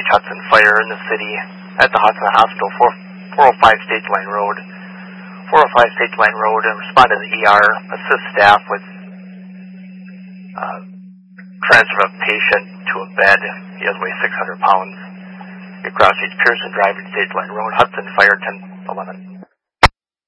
Hudson Fire in the city at the Hudson Hospital, 405 Stage Line Road. 405 Stage Line Road, and respond to the ER, assist staff with transfer of patient to a bed. He does weigh 600 pounds. Across East Pearson Drive and Stage Line Road, Hudson Fire 1011.